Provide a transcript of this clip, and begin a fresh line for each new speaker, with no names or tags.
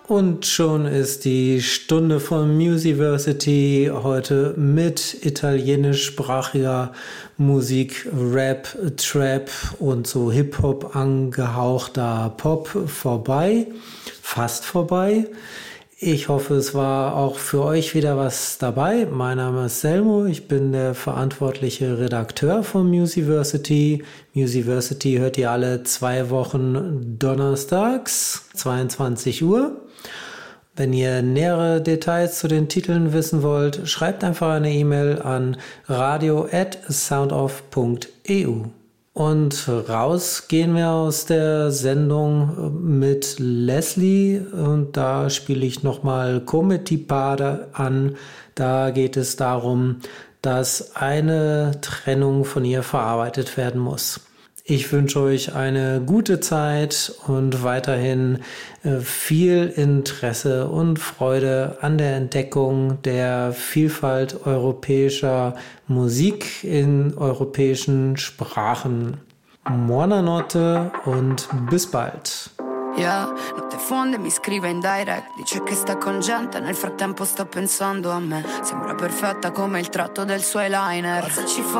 Und schon ist die Stunde von Musiversity heute mit italienischsprachiger Musik, Rap, Trap und so Hip-Hop angehauchter Pop vorbei, fast vorbei. Ich hoffe, es war auch für euch wieder was dabei. Mein Name ist Selmo, ich bin der verantwortliche Redakteur von Musiversity. Musiversity hört ihr alle 2 Wochen donnerstags, 22 Uhr. Wenn ihr nähere Details zu den Titeln wissen wollt, schreibt einfach eine E-Mail an radio@soundoff.eu. Und raus gehen wir aus der Sendung mit Leslie und da spiele ich nochmal Come ti pare an. Da geht es darum, dass eine Trennung von ihr verarbeitet werden muss. Ich wünsche euch eine gute Zeit und weiterhin viel Interesse und Freude an der Entdeckung der Vielfalt europäischer Musik in europäischen Sprachen. Buonanotte und bis bald.
Yeah, notte fonde mi scrive in direct, dice che sta con gente, nel frattempo sto pensando a me. Sembra perfetta come il tratto del suo eyeliner.